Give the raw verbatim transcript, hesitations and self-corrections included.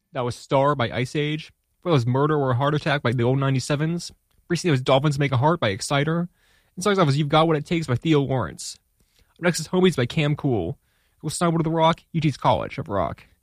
That was Star by Ice Age. Before that was Murder or Heart Attack by the old ninety-sevens. Recently, it was Dolphins Make a Heart by Exciter. And songs off was You've Got What It Takes by Theo Lawrence. Up next is Homies by Cam Cool. We'll start with The Rock, U T's College of Rock.